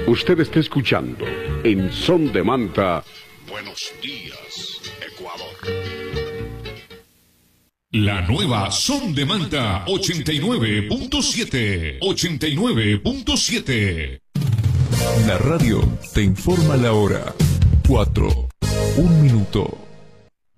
Usted está escuchando en Son de Manta. Buenos días, Ecuador. La nueva Son de Manta 89.7. 89.7. La radio te informa la hora. 4, 1 minuto.